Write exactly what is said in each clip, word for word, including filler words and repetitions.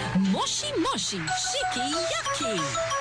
Moshi Moshi Shiki Yaki.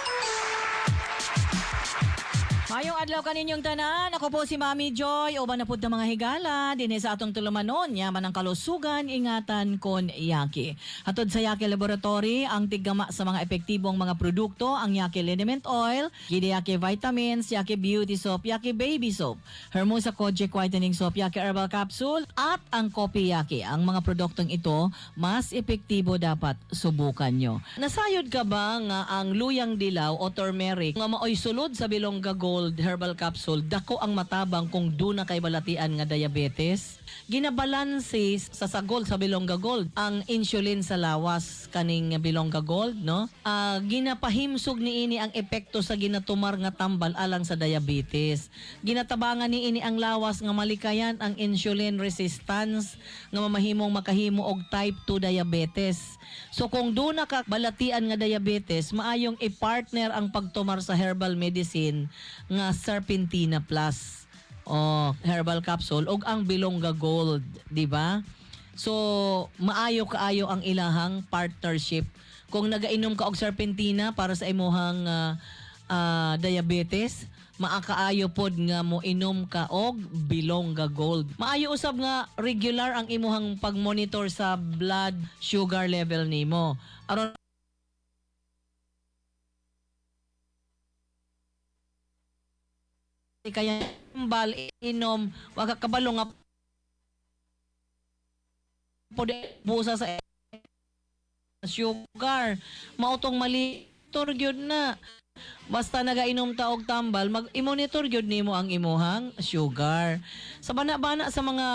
Mayong adlaw kaninyong tanan, ako po si Mami Joy, uban na pud ng mga higala, dinhi sa atong tulumanon, yaman ang kalusugan, ingatan kon Yaki. Hatod sa Yaki Laboratory, ang tiggama sa mga epektibong mga produkto, ang Yaki Liniment Oil, Gide Yaki Vitamins, Yaki Beauty Soap, Yaki Baby Soap, Hermosa Kojic Whitening Soap, Yaki Herbal Capsule, at ang Kopi Yaki. Ang mga produktong ito, mas epektibo dapat subukan nyo. Nasayod ka ba nga ang luyang dilaw o turmeric nga maoy sulod sa Bilongga Gold Herbal Capsule, dako ang matabang kung duna kay balatian nga diabetes? Ginabalanse sa sagol sa Bilongga Gold ang insulin sa lawas kaning Bilongga Gold, no? Uh, ginapahimsog niini ang epekto sa ginatumar nga tambal alang sa diabetes. Ginatabangan niini ang lawas nga malikayan ang insulin resistance nga mamahimong makahimo og type two diabetes. So kung duna ka balatian nga diabetes, maayong i-partner ang pagtumar sa herbal medicine nga Serpentina Plus o herbal capsule ug ang Bilongga Gold, di ba? So maayo kaayo ang ilahang partnership. Kung nagainom ka og Serpentina para sa imuhang uh, uh, diabetes, maakaayo pod nga mo inom ka og Bilongga Gold. Maayo usab nga regular ang imuhang pag-monitor sa blood sugar level nimo. Aron kaya bal inom wag ka kabalo nga pod busa sa sugar mautong malitor gyud na. Basta nagainom ta og tambal, mag-monitor gyud nimo ang imuhang sugar. Sa bana-bana sa mga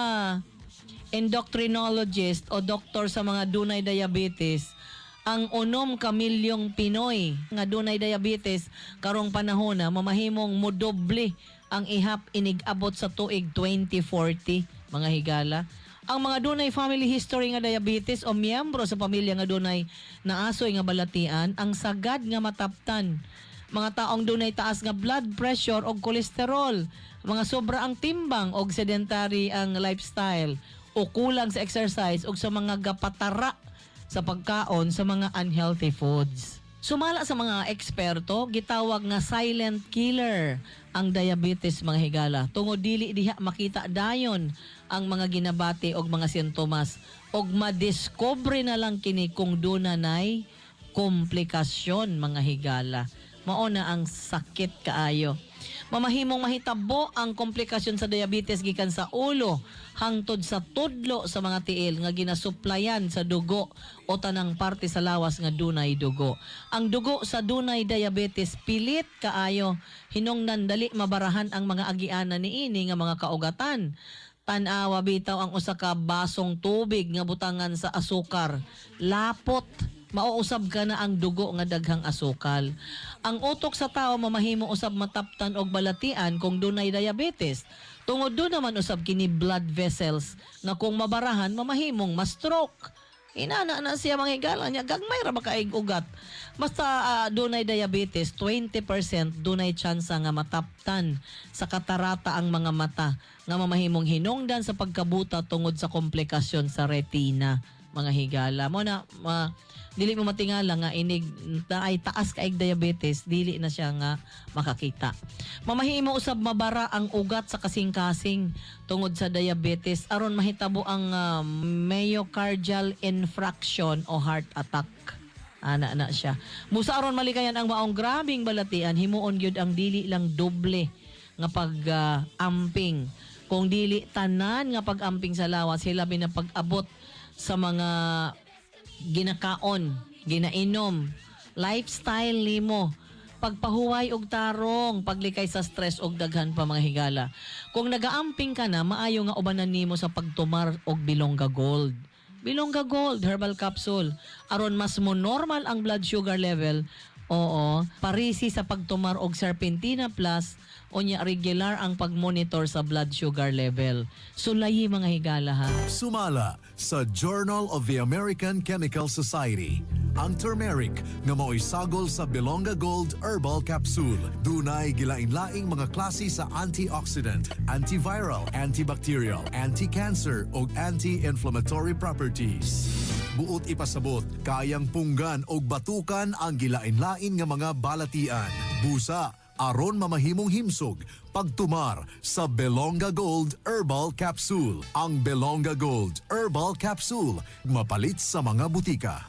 endocrinologist o doktor sa mga dunay diabetes, ang unom ka milyong Pinoy nga dunay diabetes karong panahon na mamahimong modoble ang ihap inig-abot sa tuig twenty forty, mga higala. Ang mga dunay family history nga diabetes o miyembro sa pamilya nga dunay naasoy nga balatian, ang sagad nga mataptan. Mga taong dunay taas nga blood pressure o kolesterol, mga sobra ang timbang o sedentary ang lifestyle, o kulang sa exercise o sa mga gapatara sa pagkaon sa mga unhealthy foods. Sumala sa mga eksperto, gitawag nga silent killer ang diabetes, mga higala. Tungod dili diha makita dayon ang mga ginabati og mga sintomas og madiscover na lang kini kung duna nay komplikasyon, mga higala. Mao na ang sakit kaayo. Mamahimong mahitabo ang komplikasyon sa diabetes gikan sa ulo hangtod sa tudlo sa mga tiil nga ginasuplayan sa dugo o tanang parte sa lawas nga dunay dugo. Ang dugo sa dunay diabetes pilit kaayo, hinungdan dali mabarahan ang mga agianan niini nga mga kaugatan. Tan-awa bitaw ang usa ka basong tubig nga butangan sa asukar, lapot, mauusab ka na ang dugo nga daghang asukal. Ang utok sa tao mamahimo usab mataptan og balatian kung dunay diabetes. Tungod do naman usab kini blood vessels nga kung mabarahan mamahimong ma-stroke. Inana na siya mga higala niya, gagmay ra ba kaig ugat. Basta uh, dunay diabetes, twenty percent dunay tsansa nga mataptan sa katarata ang mga mata nga mamahimong hinungdan sa pagkabuta tungod sa komplikasyon sa retina, mga higala. Mo na uh, dili mo matingala nga inig na ay taas kaig diabetes, dili na siya nga makakita. Mamahimo usab mabara ang ugat sa kasing-kasing tungod sa diabetes aron mahitabo ang uh, myocardial infarction o heart attack. Ana na siya. Musa aron malikayan ang maong grabing balatian, himuon gyud ang dili lang doble nga pag-amping. Uh, Kung dili tanan nga pag-amping sa lawas, hilabi na pag-abot sa mga ginakaon, ginainom, lifestyle nimo, pagpahuway og tarong, paglikay sa stress og daghan pa, mga higala. Kung nagaamping ka na, maayo nga ubanan nimo sa pagtumar og Bilongga Gold. Bilongga Gold Herbal Capsule aron mas mo normal ang blood sugar level. Oo, parisi sa pagtumar og Serpentina Plus o nya regular ang pagmonitor sa blood sugar level. Sulayi, mga higala, ha. Sumala sa Journal of the American Chemical Society ang turmeric nga mao'y sagol sa Bilongga Gold Herbal Capsule. Dunay gilain-laing mga klase sa antioxidant, antiviral, antibacterial, anti-cancer o anti-inflammatory properties. buot ipasabot, kayang punggan o batukan ang gilain-lain nga mga balatian. Busa, aron mamahimong himsog, pagtumar sa Belonga Gold Herbal Capsule. Ang Belonga Gold Herbal Capsule, mapalit sa mga butika.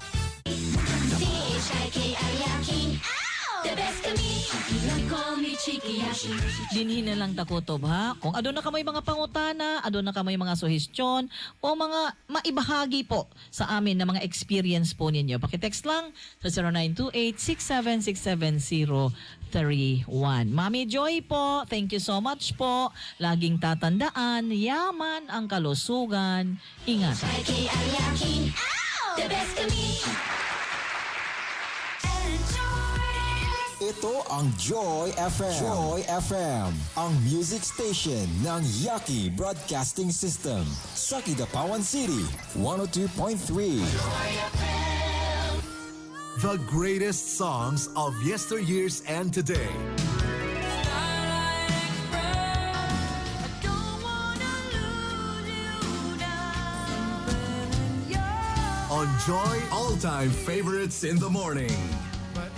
The best of me, you call me Chiki Yashi. Dinhin na lang takutob ha. Kung adon na ka may mga pangutana, adon na ka may mga suhestyon, o mga maibahagi po sa amin na mga experience po ninyo. Pakitext lang sa zero nine two eight, six seven six seven zero three one. Mami Joy po, thank you so much po. Laging tatandaan, yaman ang kalusugan. Ingat. Chiki Yashi. The best of me. Ito ang Joy F M. Joy F M, ang music station ng Yaki Broadcasting System sa Kidapawan City, one oh two point three. The greatest songs of yesteryears and today. On Joy All-Time Favorites in the Morning.